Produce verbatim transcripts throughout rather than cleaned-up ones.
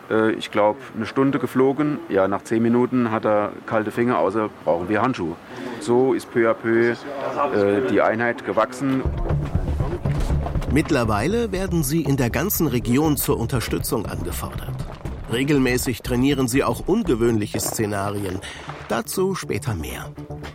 äh, ich glaube, eine Stunde geflogen. Ja, nach zehn Minuten hat er kalte Finger, außer brauchen wir Handschuhe. So ist peu à peu äh, die Einheit gewachsen. Mittlerweile werden sie in der ganzen Region zur Unterstützung angefordert. Regelmäßig trainieren sie auch ungewöhnliche Szenarien. Dazu später mehr.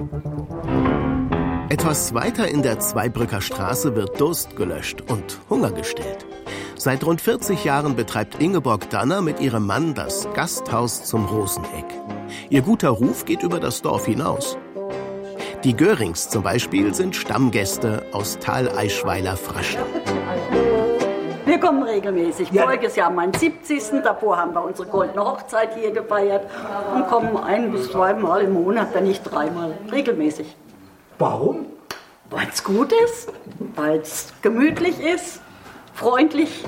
Etwas weiter in der Zweibrücker Straße wird Durst gelöscht und Hunger gestillt. Seit rund vierzig Jahren betreibt Ingeborg Danner mit ihrem Mann das Gasthaus zum Roseneck. Ihr guter Ruf geht über das Dorf hinaus. Die Görings zum Beispiel sind Stammgäste aus Thaleischweiler-Fraschen. Wir kommen regelmäßig. Ja. Voriges Jahr mein siebzigsten Davor haben wir unsere goldene Hochzeit hier gefeiert. Und kommen ein bis zweimal im Monat, wenn nicht dreimal, regelmäßig. Warum? Weil es gut ist, weil es gemütlich ist, freundlich.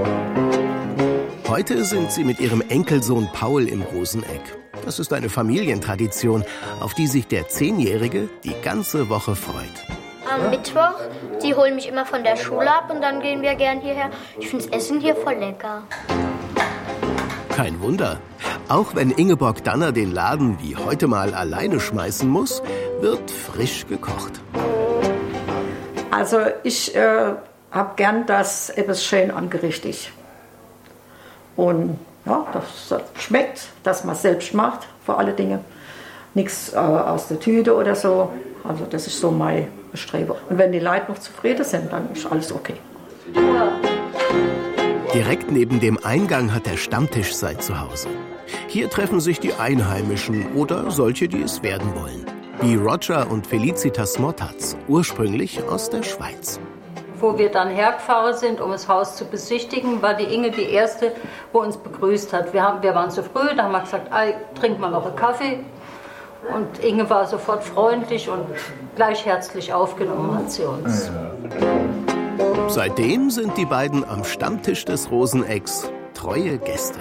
Heute sind sie mit ihrem Enkelsohn Paul im Roseneck. Das ist eine Familientradition, auf die sich der Zehnjährige die ganze Woche freut. Am Mittwoch, die holen mich immer von der Schule ab und dann gehen wir gern hierher. Ich finde das Essen hier voll lecker. Kein Wunder. Auch wenn Ingeborg Danner den Laden wie heute mal alleine schmeißen muss, wird frisch gekocht. Also ich äh, habe gern das etwas schön angerichtet ist. Und ja, das schmeckt, dass man es selbst macht, vor allen Dingen. Nichts äh, aus der Tüte oder so. Also das ist so mein Bestreben. Und wenn die Leute noch zufrieden sind, dann ist alles okay. Direkt neben dem Eingang hat der Stammtisch sein Zuhause. Hier treffen sich die Einheimischen oder solche, die es werden wollen. Wie Roger und Felicitas Mottatz, ursprünglich aus der Schweiz. Wo wir dann hergefahren sind, um das Haus zu besichtigen, war die Inge die Erste, wo uns begrüßt hat. Wir, haben, wir waren zu früh, da haben wir gesagt, trink mal noch einen Kaffee. Und Inge war sofort freundlich und gleich herzlich aufgenommen hat sie uns. Seitdem sind die beiden am Stammtisch des Rosenecks treue Gäste.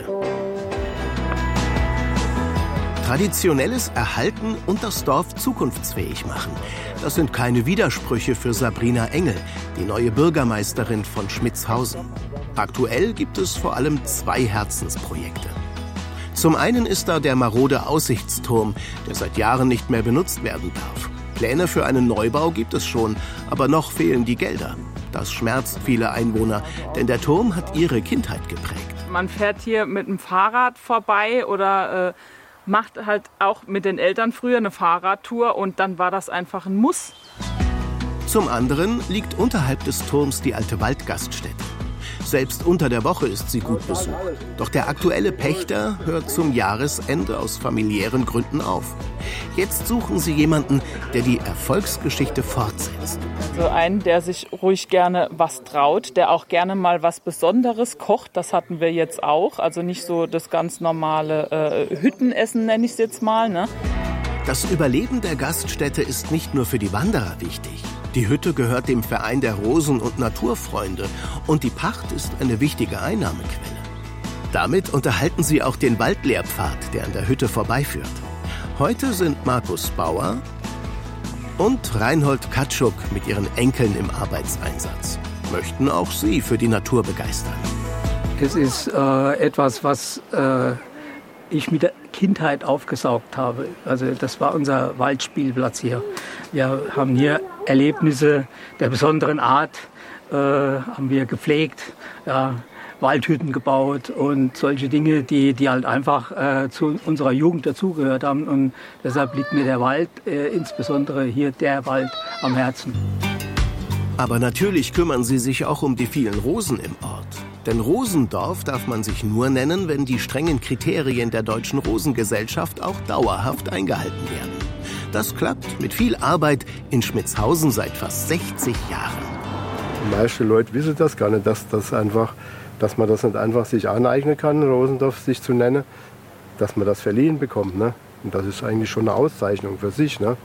Traditionelles erhalten und das Dorf zukunftsfähig machen. Das sind keine Widersprüche für Sabrina Engel, die neue Bürgermeisterin von Schmitzhausen. Aktuell gibt es vor allem zwei Herzensprojekte. Zum einen ist da der marode Aussichtsturm, der seit Jahren nicht mehr benutzt werden darf. Pläne für einen Neubau gibt es schon, aber noch fehlen die Gelder. Das schmerzt viele Einwohner, denn der Turm hat ihre Kindheit geprägt. Man fährt hier mit dem Fahrrad vorbei oder äh, macht halt auch mit den Eltern früher eine Fahrradtour und dann war das einfach ein Muss. Zum anderen liegt unterhalb des Turms die alte Waldgaststätte. Selbst unter der Woche ist sie gut besucht. Doch der aktuelle Pächter hört zum Jahresende aus familiären Gründen auf. Jetzt suchen sie jemanden, der die Erfolgsgeschichte fortsetzt. So einen, der sich ruhig gerne was traut, der auch gerne mal was Besonderes kocht. Das hatten wir jetzt auch. Also nicht so das ganz normale äh, Hüttenessen, nenne ich es jetzt mal, ne? Das Überleben der Gaststätte ist nicht nur für die Wanderer wichtig. Die Hütte gehört dem Verein der Rosen- und Naturfreunde und die Pacht ist eine wichtige Einnahmequelle. Damit unterhalten sie auch den Waldlehrpfad, der an der Hütte vorbeiführt. Heute sind Markus Bauer und Reinhold Katschuk mit ihren Enkeln im Arbeitseinsatz. Möchten auch sie für die Natur begeistern. Es ist äh, etwas, was äh, ich mit der Kindheit aufgesaugt habe. Also das war unser Waldspielplatz hier. Wir haben hier Erlebnisse der besonderen Art, äh, haben wir gepflegt, ja, Waldhütten gebaut und solche Dinge, die, die halt einfach äh, zu unserer Jugend dazugehört haben. Und deshalb liegt mir der Wald, äh, insbesondere hier der Wald, am Herzen. Aber natürlich kümmern sie sich auch um die vielen Rosen im Ort. Denn Rosendorf darf man sich nur nennen, wenn die strengen Kriterien der Deutschen Rosengesellschaft auch dauerhaft eingehalten werden. Das klappt mit viel Arbeit in Schmitzhausen seit fast sechzig Jahren. Die meisten Leute wissen das gar nicht, dass, das einfach, dass man das nicht einfach sich aneignen kann, Rosendorf sich zu nennen, dass man das verliehen bekommt. Ne? Und das ist eigentlich schon eine Auszeichnung für sich. Ne?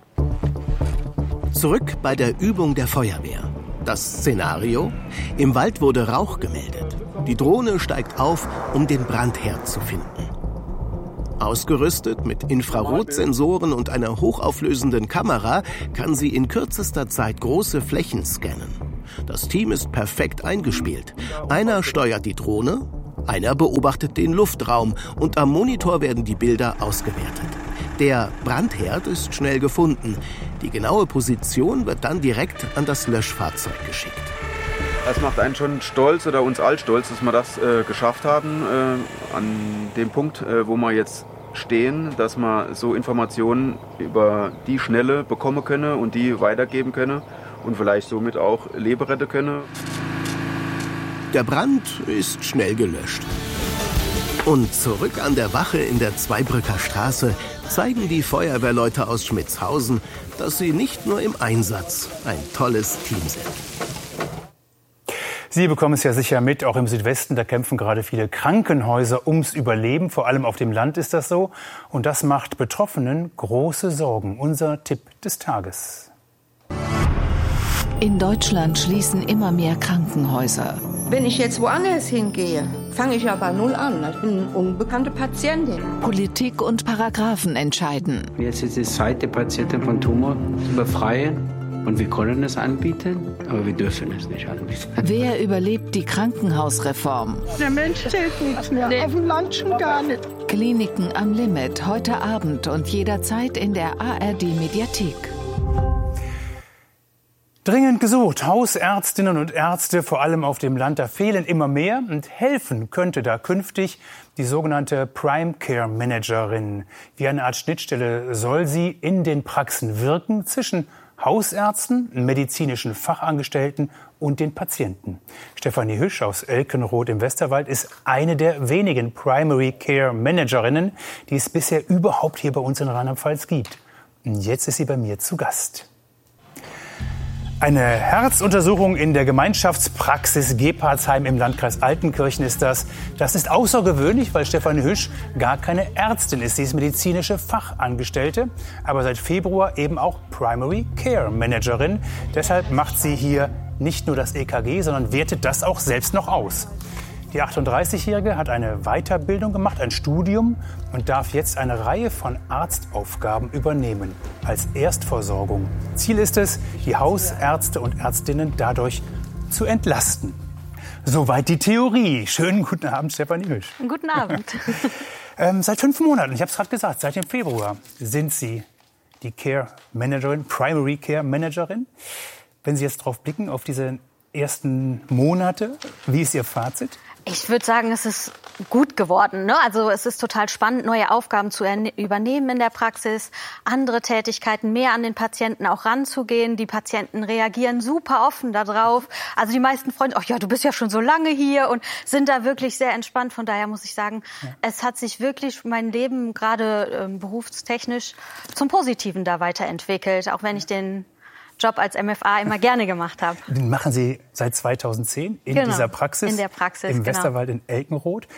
Zurück bei der Übung der Feuerwehr. Das Szenario: Im Wald wurde Rauch gemeldet. Die Drohne steigt auf, um den Brandherd zu finden. Ausgerüstet mit Infrarotsensoren und einer hochauflösenden Kamera kann sie in kürzester Zeit große Flächen scannen. Das Team ist perfekt eingespielt. Einer steuert die Drohne, Einer beobachtet den Luftraum und am Monitor werden die Bilder ausgewertet. Der Brandherd ist schnell gefunden. Die genaue Position wird dann direkt an das Löschfahrzeug geschickt. Das macht einen schon stolz oder uns all stolz, dass wir das äh, geschafft haben, äh, an dem Punkt, äh, wo wir jetzt stehen, dass wir so Informationen über die Schnelle bekommen können und die weitergeben können und vielleicht somit auch Leben retten können. Der Brand ist schnell gelöscht. Und zurück an der Wache in der Zweibrücker Straße zeigen die Feuerwehrleute aus Schmitzhausen, dass sie nicht nur im Einsatz ein tolles Team sind. Sie bekommen es ja sicher mit, auch im Südwesten, da kämpfen gerade viele Krankenhäuser ums Überleben. Vor allem auf dem Land ist das so. Und das macht Betroffenen große Sorgen. Unser Tipp des Tages. In Deutschland schließen immer mehr Krankenhäuser. Wenn ich jetzt woanders hingehe, fange ich ja bei Null an. Ich bin eine unbekannte Patientin. Politik und Paragraphen entscheiden. Jetzt ist es Zeit, die Patienten von Tumor zu befreien. Und wir können es anbieten, aber wir dürfen es nicht anbieten. Wer überlebt die Krankenhausreform? Der Mensch zählt nichts mehr, nee. Auf dem Land schon gar nicht. Kliniken am Limit, heute Abend und jederzeit in der A R D-Mediathek. Dringend gesucht. Hausärztinnen und Ärzte, vor allem auf dem Land, da fehlen immer mehr. Und helfen könnte da künftig die sogenannte Prime Care Managerin. Wie eine Art Schnittstelle soll sie in den Praxen wirken zwischen Hausärzten, medizinischen Fachangestellten und den Patienten. Stefanie Hüsch aus Elkenroth im Westerwald ist eine der wenigen Primary Care Managerinnen, die es bisher überhaupt hier bei uns in Rheinland-Pfalz gibt. Und jetzt ist sie bei mir zu Gast. Eine Herzuntersuchung in der Gemeinschaftspraxis Gepardsheim im Landkreis Altenkirchen ist das. Das ist außergewöhnlich, weil Stefanie Hüsch gar keine Ärztin ist. Sie ist medizinische Fachangestellte, aber seit Februar eben auch Primary Care Managerin. Deshalb macht sie hier nicht nur das E K G, sondern wertet das auch selbst noch aus. Die achtunddreißigjährige hat eine Weiterbildung gemacht, ein Studium und darf jetzt eine Reihe von Arztaufgaben übernehmen als Erstversorgung. Ziel ist es, die Hausärzte und Ärztinnen dadurch zu entlasten. Soweit die Theorie. Schönen guten Abend, Stefanie Hüsch. Guten Abend. ähm, seit fünf Monaten, ich habe es gerade gesagt, seit dem Februar sind Sie die Care Managerin, Primary Care Managerin. Wenn Sie jetzt drauf blicken, auf diese ersten Monate, wie ist Ihr Fazit? Ich würde sagen, es ist gut geworden, ne? Also es ist total spannend, neue Aufgaben zu übernehmen in der Praxis, andere Tätigkeiten, mehr an den Patienten auch ranzugehen. Die Patienten reagieren super offen darauf. Also die meisten Freunde, ach ja, du bist ja schon so lange hier und sind da wirklich sehr entspannt. Von daher muss ich sagen, ja. Es hat sich wirklich mein Leben gerade äh, berufstechnisch zum Positiven da weiterentwickelt, auch wenn ich den Job als M F A immer gerne gemacht habe. Den machen Sie seit zweitausendzehn in genau, dieser Praxis, in der Praxis im genau. Westerwald in Elkenroth.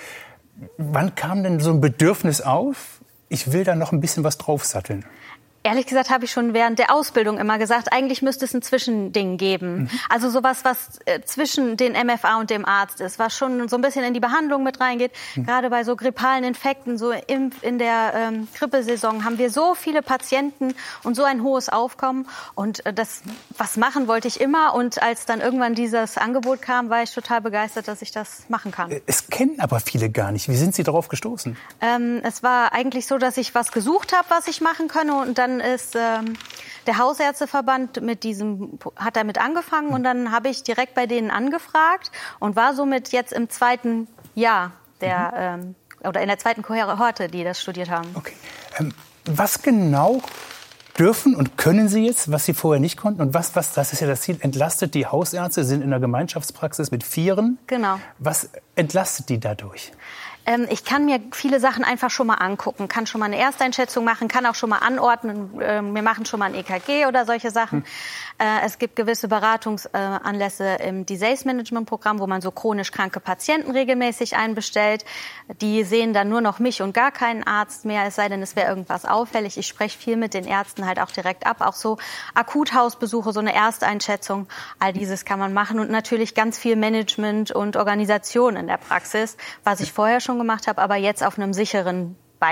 Wann kam denn so ein Bedürfnis auf, ich will da noch ein bisschen was draufsatteln? Ehrlich gesagt habe ich schon während der Ausbildung immer gesagt, eigentlich müsste es ein Zwischending geben. Mhm. Also sowas, was äh, zwischen den M F A und dem Arzt ist, was schon so ein bisschen in die Behandlung mit reingeht. Mhm. Gerade bei so grippalen Infekten, so im, in der ähm, Grippesaison haben wir so viele Patienten und so ein hohes Aufkommen. Und äh, das, was machen wollte ich immer. Und als dann irgendwann dieses Angebot kam, war ich total begeistert, dass ich das machen kann. Es kennen aber viele gar nicht. Wie sind Sie darauf gestoßen? Ähm, es war eigentlich so, dass ich was gesucht habe, was ich machen könne. Und dann ist ähm, der Hausärzteverband mit diesem, hat damit angefangen und dann habe ich direkt bei denen angefragt und war somit jetzt im zweiten Jahr der, mhm. ähm, oder in der zweiten Kohorte, die das studiert haben. Okay. Ähm, was genau dürfen und können Sie jetzt, was Sie vorher nicht konnten? Und was, was, das ist ja das Ziel, entlastet die Hausärzte, sind in der Gemeinschaftspraxis mit Vieren. Genau. Was entlastet die dadurch? Ähm, ich kann mir viele Sachen einfach schon mal angucken, kann schon mal eine Ersteinschätzung machen, kann auch schon mal anordnen. Äh, wir machen schon mal ein E K G oder solche Sachen. Hm. Äh, es gibt gewisse Beratungsanlässe im Disease-Management-Programm, wo man so chronisch kranke Patienten regelmäßig einbestellt. Die sehen dann nur noch mich und gar keinen Arzt mehr, es sei denn, es wäre irgendwas auffällig. Ich spreche viel mit den Ärzten halt auch direkt ab. Auch so Akuthausbesuche, so eine Ersteinschätzung, all dieses kann man machen. Und natürlich ganz viel Management und Organisation in der Praxis, was ich vorher schon gemacht habe, aber jetzt auf einem sicheren Bein.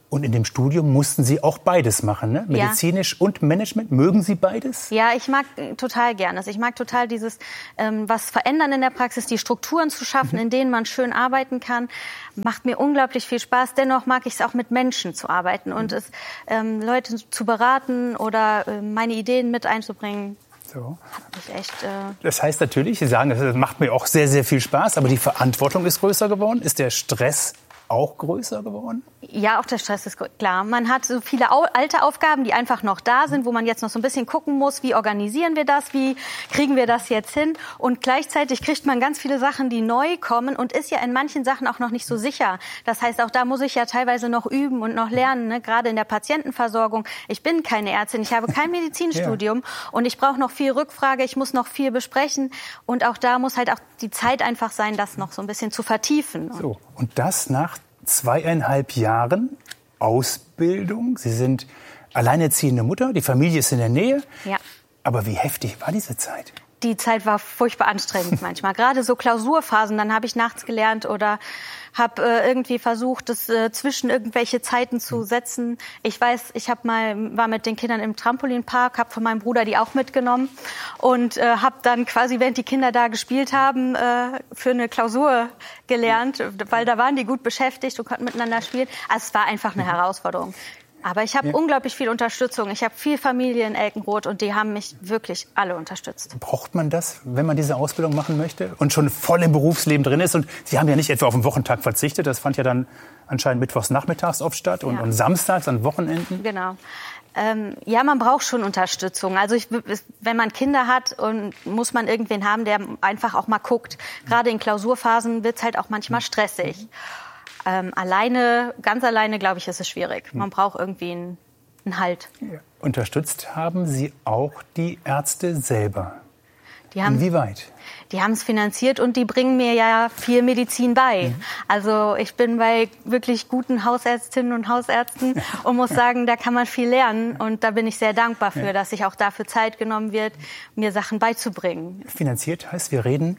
Und in dem Studium mussten Sie auch beides machen, ne? Medizinisch ja. und Management. Mögen Sie beides? Ja, ich mag total gerne. Also ich mag total dieses, ähm, was verändern in der Praxis, die Strukturen zu schaffen, mhm. in denen man schön arbeiten kann. Macht mir unglaublich viel Spaß. Dennoch mag ich es auch mit Menschen zu arbeiten und es, ähm, Leute zu beraten oder äh, meine Ideen mit einzubringen. So. Hat mich echt, äh das heißt natürlich, Sie sagen, das macht mir auch sehr, sehr viel Spaß, aber die Verantwortung ist größer geworden. Ist der Stress auch größer geworden? Ja, auch der Stress ist klar. Man hat so viele alte Aufgaben, die einfach noch da sind, wo man jetzt noch so ein bisschen gucken muss, wie organisieren wir das, wie kriegen wir das jetzt hin? Und gleichzeitig kriegt man ganz viele Sachen, die neu kommen und ist ja in manchen Sachen auch noch nicht so sicher. Das heißt, auch da muss ich ja teilweise noch üben und noch lernen, ne? Gerade in der Patientenversorgung. Ich bin keine Ärztin, ich habe kein Medizinstudium ja. und ich brauche noch viel Rückfrage, ich muss noch viel besprechen und auch da muss halt auch die Zeit einfach sein, das noch so ein bisschen zu vertiefen. So, und das nach zweieinhalb Jahren Ausbildung. Sie sind alleinerziehende Mutter, die Familie ist in der Nähe. Ja. Aber wie heftig war diese Zeit? Die Zeit war furchtbar anstrengend manchmal. Gerade so Klausurphasen, dann habe ich nachts gelernt oder habe äh, irgendwie versucht, das äh, zwischen irgendwelche Zeiten zu setzen. Ich weiß, ich hab mal war mit den Kindern im Trampolinpark, habe von meinem Bruder die auch mitgenommen und äh, habe dann quasi, während die Kinder da gespielt haben, äh, für eine Klausur gelernt, weil da waren die gut beschäftigt und konnten miteinander spielen. Also es war einfach eine Herausforderung. Aber ich habe ja. unglaublich viel Unterstützung. Ich habe viel Familie in Elkenroth und die haben mich wirklich alle unterstützt. Braucht man das, wenn man diese Ausbildung machen möchte und schon voll im Berufsleben drin ist? Und Sie haben ja nicht etwa auf den Wochentag verzichtet. Das fand ja dann anscheinend mittwochs nachmittags oft statt und, ja. und samstags an Wochenenden. Genau. Ähm, ja, man braucht schon Unterstützung. Also ich, wenn man Kinder hat, und muss man irgendwen haben, der einfach auch mal guckt. Gerade in Klausurphasen wird es halt auch manchmal stressig. Ähm, alleine, ganz alleine, glaube ich, ist es schwierig. Man braucht irgendwie einen, einen Halt. Ja. Unterstützt haben Sie auch die Ärzte selber? Die haben, Inwieweit? Die haben es finanziert und die bringen mir ja viel Medizin bei. Mhm. Also ich bin bei wirklich guten Hausärztinnen und Hausärzten und muss sagen, da kann man viel lernen. Und da bin ich sehr dankbar für, ja. dass sich auch dafür Zeit genommen wird, mir Sachen beizubringen. Finanziert heißt, wir reden...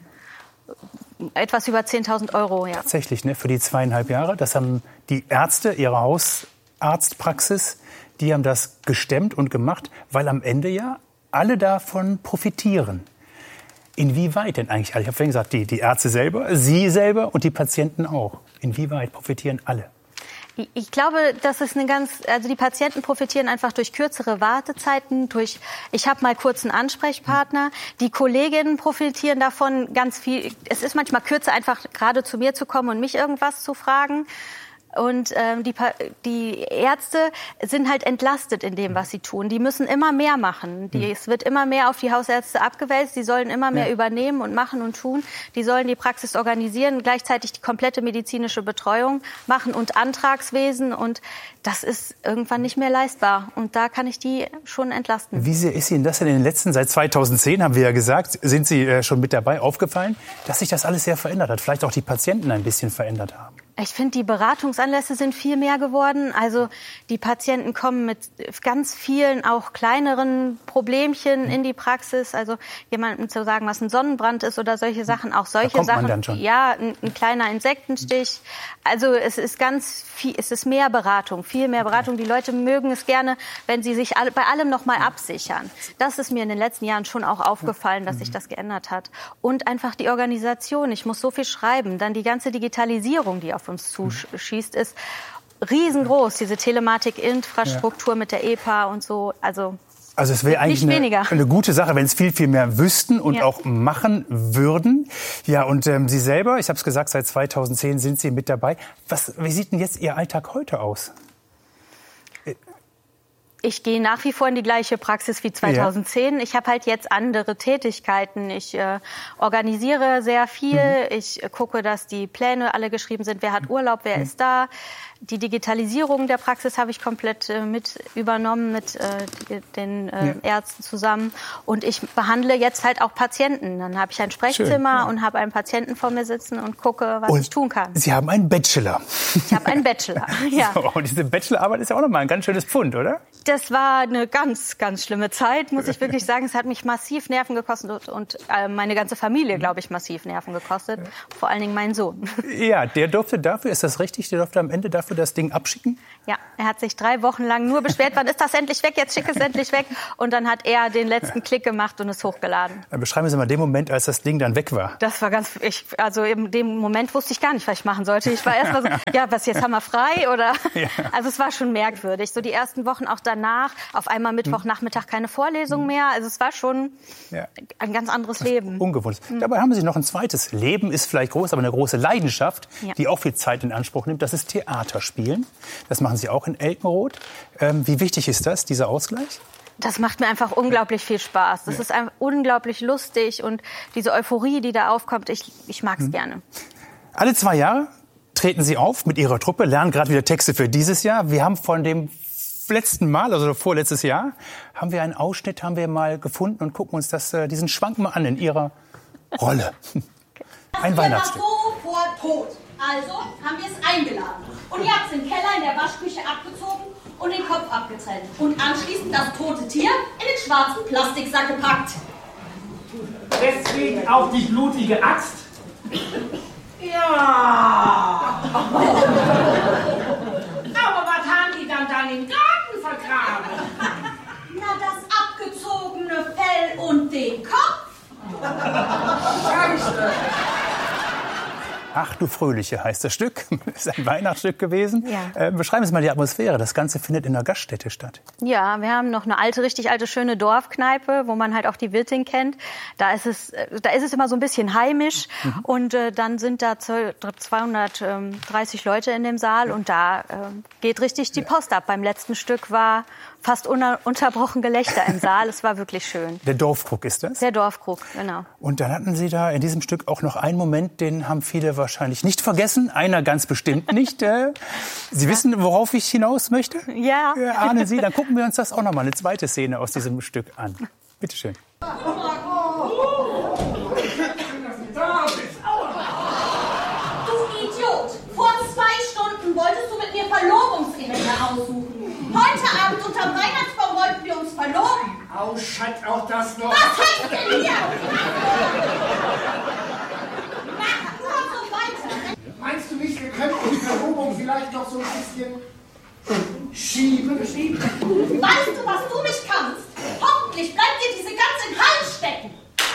Etwas über zehntausend Euro, ja. Tatsächlich, ne, für die zweieinhalb Jahre. Das haben die Ärzte, ihre Hausarztpraxis, die haben das gestemmt und gemacht, weil am Ende ja alle davon profitieren. Inwieweit denn eigentlich alle? Ich habe vorhin gesagt, die, die Ärzte selber, Sie selber und die Patienten auch. Inwieweit profitieren alle? Ich glaube, das ist eine ganz, also die Patienten profitieren einfach durch kürzere Wartezeiten, durch, ich habe mal kurz einen Ansprechpartner. Die Kolleginnen profitieren davon ganz viel. Es ist manchmal kürzer, einfach gerade zu mir zu kommen und mich irgendwas zu fragen. Und ähm, die, die Ärzte sind halt entlastet in dem, was sie tun. Die müssen immer mehr machen. Die, es wird immer mehr auf die Hausärzte abgewälzt. Die sollen immer mehr ja. übernehmen und machen und tun. Die sollen die Praxis organisieren, gleichzeitig die komplette medizinische Betreuung machen und Antragswesen. Und das ist irgendwann nicht mehr leistbar. Und da kann ich die schon entlasten. Wie sehr ist Ihnen das denn in den letzten, seit zweitausendzehn, haben wir ja gesagt, sind Sie äh, schon mit dabei, aufgefallen, dass sich das alles sehr verändert hat? Vielleicht auch die Patienten ein bisschen verändert haben? Ich finde, die Beratungsanlässe sind viel mehr geworden. Also die Patienten kommen mit ganz vielen, auch kleineren Problemchen in die Praxis. Also jemandem zu sagen, was ein Sonnenbrand ist oder solche Sachen. Auch solche da kommt Sachen. Man dann schon. Ja, ein, ein kleiner Insektenstich. Also es ist ganz viel, es ist mehr Beratung, viel mehr Beratung. Die Leute mögen es gerne, wenn sie sich alle, bei allem noch mal absichern. Das ist mir in den letzten Jahren schon auch aufgefallen, dass sich das geändert hat. Und einfach die Organisation. Ich muss so viel schreiben. Dann die ganze Digitalisierung, die auf uns zuschießt, ist riesengroß. Diese Telematik-Infrastruktur ja. mit der E P A und so. Also, also es wäre eigentlich eine, eine gute Sache, wenn es viel, viel mehr wüssten und ja. auch machen würden. Ja, und ähm, Sie selber, ich habe es gesagt, seit zweitausendzehn sind Sie mit dabei. Was, wie sieht denn jetzt Ihr Alltag heute aus? Ich gehe nach wie vor in die gleiche Praxis wie zweitausendzehn. Ja. Ich habe halt jetzt andere Tätigkeiten. Ich äh, organisiere sehr viel. Mhm. Ich äh, gucke, dass die Pläne alle geschrieben sind. Wer hat Urlaub, wer mhm. ist da? Die Digitalisierung der Praxis habe ich komplett äh, mit übernommen mit äh, die, den äh, ja. Ärzten zusammen. Und ich behandle jetzt halt auch Patienten. Dann habe ich ein Sprechzimmer Schön, ja. und habe einen Patienten vor mir sitzen und gucke, was und ich tun kann. Sie haben einen Bachelor. Ich habe einen Bachelor, ja. So, und diese Bachelorarbeit ist ja auch nochmal ein ganz schönes Pfund, oder? Das war eine ganz, ganz schlimme Zeit, muss ich wirklich sagen. Es hat mich massiv Nerven gekostet und äh, meine ganze Familie, glaube ich, massiv Nerven gekostet. Vor allen Dingen mein Sohn. Ja, der durfte dafür, ist das richtig, der durfte am Ende dafür das Ding abschicken? Ja, er hat sich drei Wochen lang nur beschwert, wann ist das endlich weg, jetzt schick es endlich weg. Und dann hat er den letzten Klick gemacht und es hochgeladen. Dann beschreiben Sie mal den Moment, als das Ding dann weg war. Das war ganz, ich, also in dem Moment wusste ich gar nicht, was ich machen sollte. Ich war erst mal so, ja, was, jetzt haben wir frei, oder? Ja. Also es war schon merkwürdig. So die ersten Wochen auch danach, auf einmal Mittwochnachmittag keine Vorlesung mehr. Also es war schon ja. ein ganz anderes Leben. Ungewohnt. Mhm. Dabei haben Sie noch ein zweites. Leben ist vielleicht groß, aber eine große Leidenschaft, ja. die auch viel Zeit in Anspruch nimmt. Das ist Theaterspielen. Das machen Sie auch in Elkenroth. Ähm, wie wichtig ist das, dieser Ausgleich? Das macht mir einfach unglaublich viel Spaß. Das ja. ist einfach unglaublich lustig und diese Euphorie, die da aufkommt, ich, ich mag es mhm. gerne. Alle zwei Jahre treten Sie auf mit Ihrer Truppe, lernen gerade wieder Texte für dieses Jahr. Wir haben von dem letzten Mal, also vorletztes Jahr, haben wir einen Ausschnitt, haben wir mal gefunden und gucken uns das, diesen Schwank mal an in Ihrer Rolle. Ein Weihnachtsstück. Vor Tod. Also haben wir es eingeladen. Und ihr habt es im Keller in der Waschküche abgezogen und den Kopf abgetrennt. Und anschließend das tote Tier in den schwarzen Plastiksack gepackt. Deswegen auch die blutige Axt? Ja. Aber was haben die dann dann im Garten vergraben? Na, das abgezogene Fell und den Kopf. Scheiße. Ach du Fröhliche heißt das Stück. Das ist ein Weihnachtsstück gewesen. Ja. Äh, beschreiben Sie mal die Atmosphäre. Das Ganze findet in einer Gaststätte statt. Ja, wir haben noch eine alte, richtig alte, schöne Dorfkneipe, wo man halt auch die Wirtin kennt. Da ist es, da ist es immer so ein bisschen heimisch. Mhm. Und äh, dann sind da zweihundertdreißig Leute in dem Saal. Und da äh, geht richtig die Post ab. Beim letzten Stück war fast ununterbrochen Gelächter im Saal. Es war wirklich schön. Der Dorfkrug ist das? Der Dorfkrug, genau. Und dann hatten Sie da in diesem Stück auch noch einen Moment, den haben viele wahrscheinlich nicht vergessen. Einer ganz bestimmt nicht. Sie wissen, worauf ich hinaus möchte? Ja. Ja, ahnen Sie? Dann gucken wir uns das auch noch mal eine zweite Szene aus diesem Stück an. Bitte schön. Du Idiot! Vor zwei Stunden wolltest du mit mir Verlobungsringe aussuchen. Heute Abend unterm Weihnachtsbaum wollten wir uns verloben. Au, Schatz, auch das noch. Was heißt denn hier? Mach nur so weiter. Meinst du nicht, wir könnten die Verlobung vielleicht noch so ein bisschen schieben? schieben? Weißt du, was du nicht kannst? Hoffentlich bleibt dir diese Gans im Hals stecken.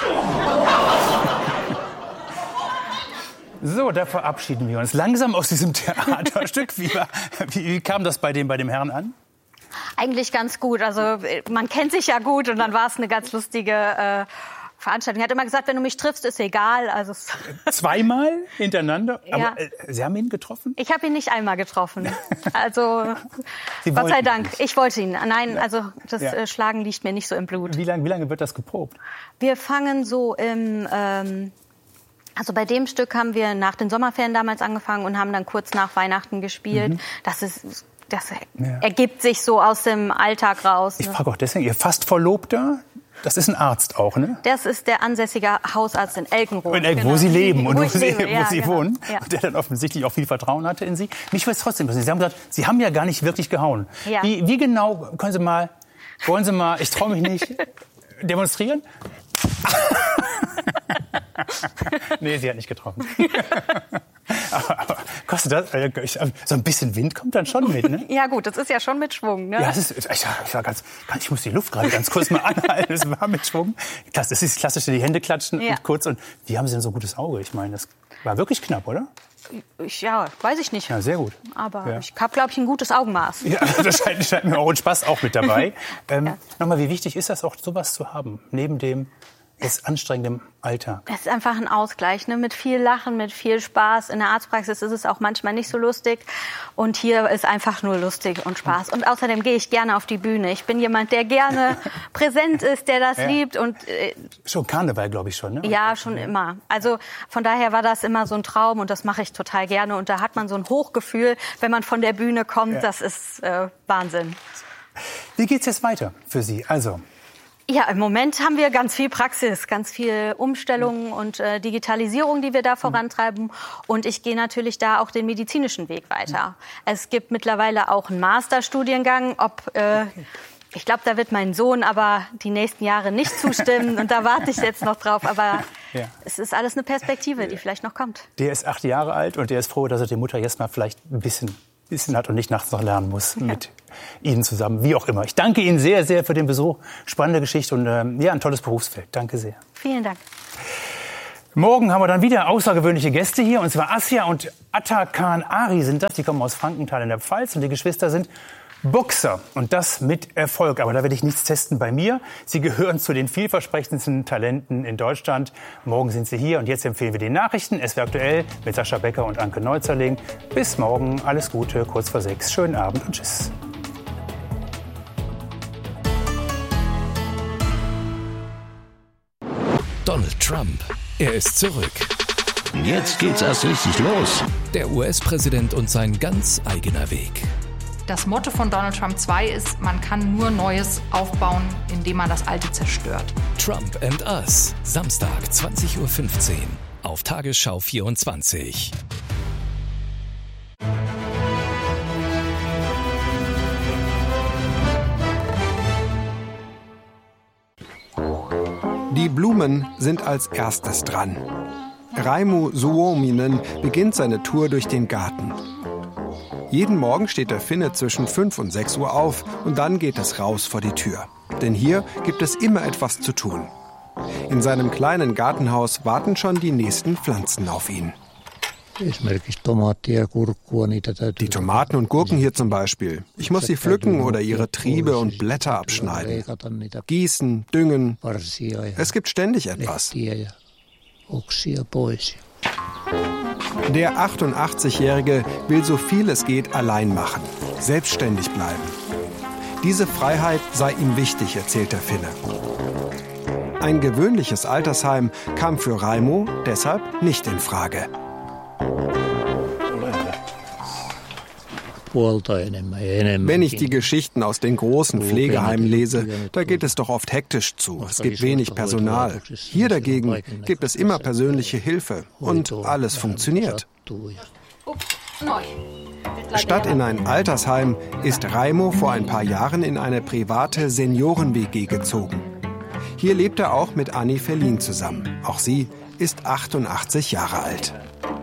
So, da verabschieden wir uns langsam aus diesem Theaterstück. Wie, war, wie, wie kam das bei dem, bei dem Herrn an? Eigentlich ganz gut. Also man kennt sich ja gut und dann war es eine ganz lustige äh, Veranstaltung. Er hat immer gesagt, wenn du mich triffst, ist egal. Also zweimal hintereinander? Ja. Aber äh, Sie haben ihn getroffen? Ich habe ihn nicht einmal getroffen. Also Gott sei Dank. Nicht. Ich wollte ihn. Nein, also das ja. äh, Schlagen liegt mir nicht so im Blut. Wie lange, wie lange wird das geprobt? Wir fangen so im... Ähm, Also bei dem Stück haben wir nach den Sommerferien damals angefangen und haben dann kurz nach Weihnachten gespielt. Mhm. Das ist, das ja. ergibt sich so aus dem Alltag raus. Ich frage auch deswegen, Ihr fast Verlobter, das ist ein Arzt auch, ne? Das ist der ansässige Hausarzt in Elkenroth. In Elkenroth, genau. Wo Sie leben und wo, wo Sie, lebe, wo ja, Sie genau. wohnen. Ja. Und der dann offensichtlich auch viel Vertrauen hatte in Sie. Mich würde es trotzdem interessieren. Sie haben gesagt, Sie haben ja gar nicht wirklich gehauen. Ja. Wie, wie genau, können Sie mal, wollen Sie mal, ich traue mich nicht, demonstrieren? Nee, sie hat nicht getroffen. aber, aber kostet das? So ein bisschen Wind kommt dann schon mit, ne? Ja gut, das ist ja schon mit Schwung, ne? Ja, das ist, ich, ich, war ganz, ich muss die Luft gerade ganz kurz mal anhalten. Das war mit Schwung. Das ist das Klassische, die Hände klatschen ja. und kurz. Und wie haben Sie denn so ein gutes Auge? Ich meine, das war wirklich knapp, oder? Ich, ja, weiß ich nicht. Ja, sehr gut. Aber ja. ich habe, glaube ich, ein gutes Augenmaß. Ja, das scheint, scheint mir auch ein Spaß auch mit dabei. Ähm, ja. Nochmal, wie wichtig ist das auch, sowas zu haben, neben dem jetzt anstrengendem Alltag? Es ist einfach ein Ausgleich, ne? Mit viel Lachen, mit viel Spaß. In der Arztpraxis ist es auch manchmal nicht so lustig. Und hier ist einfach nur lustig und Spaß. Und außerdem gehe ich gerne auf die Bühne. Ich bin jemand, der gerne präsent ist, der das ja. liebt. Und, äh, schon Karneval, glaube ich schon, ne? Ja, schon ja. immer. Also von daher war das immer so ein Traum und das mache ich total gerne. Und da hat man so ein Hochgefühl, wenn man von der Bühne kommt. Ja. Das ist äh, Wahnsinn. Wie geht's jetzt weiter für Sie? Also, Ja, im Moment haben wir ganz viel Praxis, ganz viel Umstellung und äh, Digitalisierung, die wir da vorantreiben. Und ich gehe natürlich da auch den medizinischen Weg weiter. Es gibt mittlerweile auch einen Masterstudiengang, ob... Äh, Ich glaube, da wird mein Sohn aber die nächsten Jahre nicht zustimmen und da warte ich jetzt noch drauf. Aber ja. Es ist alles eine Perspektive, die vielleicht noch kommt. Der ist acht Jahre alt und der ist froh, dass er die Mutter jetzt mal vielleicht ein bisschen, bisschen hat und nicht nachts noch lernen muss ja. mit Ihnen zusammen, wie auch immer. Ich danke Ihnen sehr, sehr für den Besuch. Spannende Geschichte und ähm, ja, ein tolles Berufsfeld. Danke sehr. Vielen Dank. Morgen haben wir dann wieder außergewöhnliche Gäste hier. Und zwar Asja und Atakan Ari sind das. Die kommen aus Frankenthal in der Pfalz und die Geschwister sind Boxer und das mit Erfolg. Aber da werde ich nichts testen bei mir. Sie gehören zu den vielversprechendsten Talenten in Deutschland. Morgen sind sie hier und jetzt empfehlen wir die Nachrichten. S W R aktuell mit Sascha Becker und Anke Neuzerling. Bis morgen. Alles Gute. Kurz vor sechs. Schönen Abend und tschüss. Donald Trump. Er ist zurück. Jetzt geht's erst richtig los. Der U S-Präsident und sein ganz eigener Weg. Das Motto von Donald Trump zwei ist, man kann nur Neues aufbauen, indem man das Alte zerstört. Trump and Us. Samstag, zwanzig Uhr fünfzehn. Auf Tagesschau vierundzwanzig. Die Blumen sind als erstes dran. Raimo Suominen beginnt seine Tour durch den Garten. Jeden Morgen steht der Finne zwischen fünf und sechs Uhr auf und dann geht es raus vor die Tür. Denn hier gibt es immer etwas zu tun. In seinem kleinen Gartenhaus warten schon die nächsten Pflanzen auf ihn. Die Tomaten und Gurken hier zum Beispiel. Ich muss sie pflücken oder ihre Triebe und Blätter abschneiden. Gießen, düngen. Es gibt ständig etwas. Der achtundachtzigjährige will so viel es geht allein machen, selbstständig bleiben. Diese Freiheit sei ihm wichtig, erzählt der Finne. Ein gewöhnliches Altersheim kam für Raimo deshalb nicht in Frage. Wenn ich die Geschichten aus den großen Pflegeheimen lese, da geht es doch oft hektisch zu. Es gibt wenig Personal. Hier dagegen gibt es immer persönliche Hilfe und alles funktioniert. Statt in ein Altersheim ist Raimo vor ein paar Jahren in eine private Senioren-W G gezogen. Hier lebt er auch mit Anni Verlin zusammen. Auch sie ist achtundachtzig Jahre alt.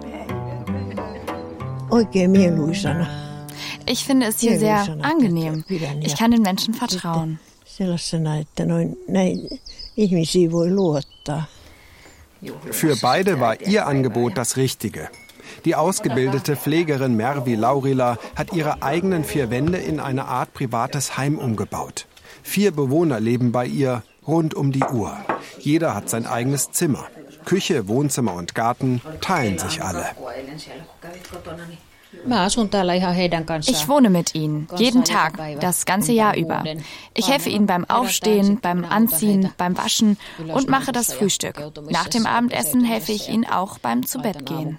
Ich finde es hier sehr angenehm. Ich kann den Menschen vertrauen. Für beide war ihr Angebot das Richtige. Die ausgebildete Pflegerin Mervi Laurila hat ihre eigenen vier Wände in eine Art privates Heim umgebaut. Vier Bewohner leben bei ihr rund um die Uhr. Jeder hat sein eigenes Zimmer. Küche, Wohnzimmer und Garten teilen sich alle. Ich wohne mit ihnen, jeden Tag, das ganze Jahr über. Ich helfe ihnen beim Aufstehen, beim Anziehen, beim Waschen und mache das Frühstück. Nach dem Abendessen helfe ich ihnen auch beim Zubettgehen.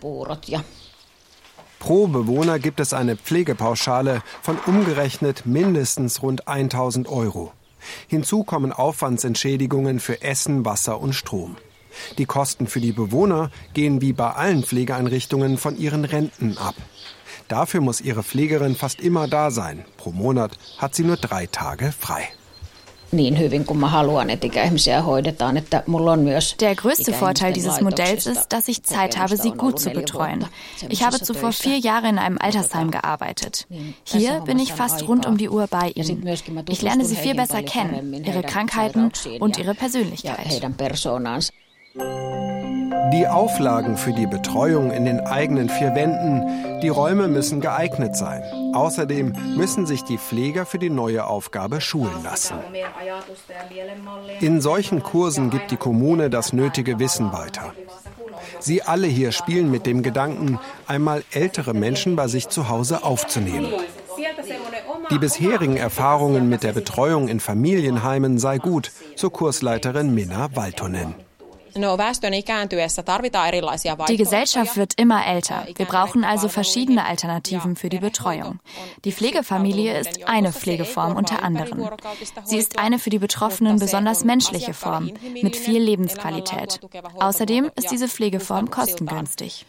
Pro Bewohner gibt es eine Pflegepauschale von umgerechnet mindestens rund tausend Euro. Hinzu kommen Aufwandsentschädigungen für Essen, Wasser und Strom. Die Kosten für die Bewohner gehen wie bei allen Pflegeeinrichtungen von ihren Renten ab. Dafür muss ihre Pflegerin fast immer da sein. Pro Monat hat sie nur drei Tage frei. Der größte Vorteil dieses Modells ist, dass ich Zeit habe, sie gut zu betreuen. Ich habe zuvor vier Jahre in einem Altersheim gearbeitet. Hier bin ich fast rund um die Uhr bei ihnen. Ich lerne sie viel besser kennen, ihre Krankheiten und ihre Persönlichkeit. Die Auflagen für die Betreuung in den eigenen vier Wänden, die Räume müssen geeignet sein. Außerdem müssen sich die Pfleger für die neue Aufgabe schulen lassen. In solchen Kursen gibt die Kommune das nötige Wissen weiter. Sie alle hier spielen mit dem Gedanken, einmal ältere Menschen bei sich zu Hause aufzunehmen. Die bisherigen Erfahrungen mit der Betreuung in Familienheimen sei gut, so Kursleiterin Minna Valtonen. Die Gesellschaft wird immer älter. Wir brauchen also verschiedene Alternativen für die Betreuung. Die Pflegefamilie ist eine Pflegeform unter anderem. Sie ist eine für die Betroffenen besonders menschliche Form mit viel Lebensqualität. Außerdem ist diese Pflegeform kostengünstig.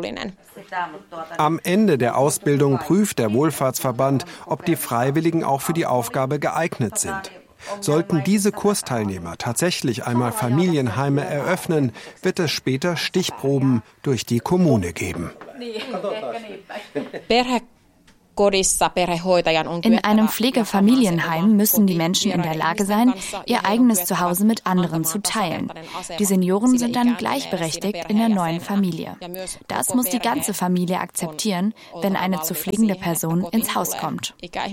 Am Ende der Ausbildung prüft der Wohlfahrtsverband, ob die Freiwilligen auch für die Aufgabe geeignet sind. Sollten diese Kursteilnehmer tatsächlich einmal Familienheime eröffnen, wird es später Stichproben durch die Kommune geben. In einem Pflegefamilienheim müssen die Menschen in der Lage sein, ihr eigenes Zuhause mit anderen zu teilen. Die Senioren sind dann gleichberechtigt in der neuen Familie. Das muss die ganze Familie akzeptieren, wenn eine zu pflegende Person ins Haus kommt.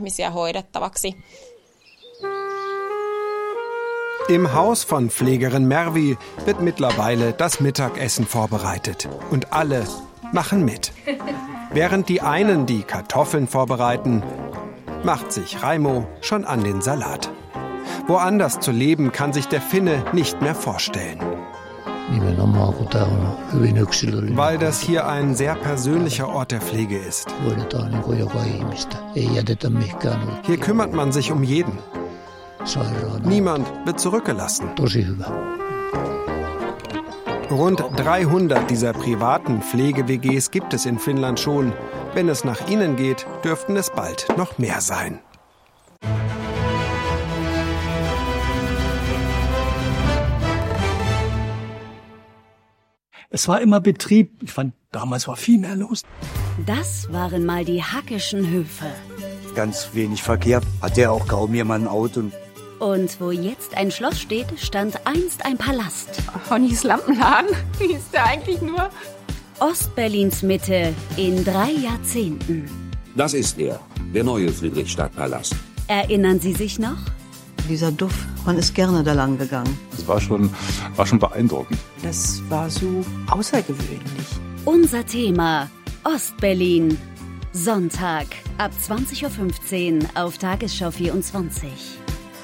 Im Haus von Pflegerin Mervi wird mittlerweile das Mittagessen vorbereitet. Und alle machen mit. Während die einen die Kartoffeln vorbereiten, macht sich Raimo schon an den Salat. Woanders zu leben kann sich der Finne nicht mehr vorstellen. Weil das hier ein sehr persönlicher Ort der Pflege ist. Hier kümmert man sich um jeden. Niemand wird zurückgelassen. Rund dreihundert dieser privaten Pflege-W Gs gibt es in Finnland schon. Wenn es nach ihnen geht, dürften es bald noch mehr sein. Es war immer Betrieb. Ich fand, damals war viel mehr los. Das waren mal die Hackischen Höfe. Ganz wenig Verkehr, hatte ja auch kaum jemand ein Auto. Und wo jetzt ein Schloss steht, stand einst ein Palast. Honnys Lampenladen? Wie ist der eigentlich nur? Ostberlins Mitte in drei Jahrzehnten. Das ist er, der neue Friedrichstadtpalast. Erinnern Sie sich noch? Dieser Duft, man ist gerne da lang gegangen. Das war schon, war schon beeindruckend. Das war so außergewöhnlich. Unser Thema: Ostberlin. Sonntag ab zwanzig Uhr fünfzehn auf Tagesschau vierundzwanzig.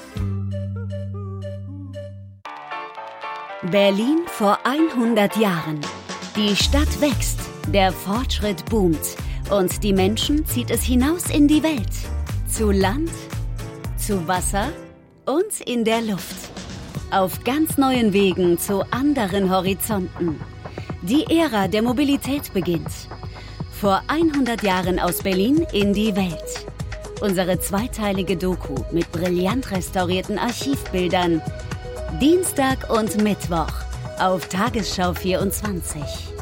Berlin vor hundert Jahren. Die Stadt wächst, der Fortschritt boomt und die Menschen zieht es hinaus in die Welt. Zu Land, zu Wasser und in der Luft. Auf ganz neuen Wegen zu anderen Horizonten. Die Ära der Mobilität beginnt. Vor hundert Jahren aus Berlin in die Welt. Unsere zweiteilige Doku mit brillant restaurierten Archivbildern. Dienstag und Mittwoch auf Tagesschau vierundzwanzig.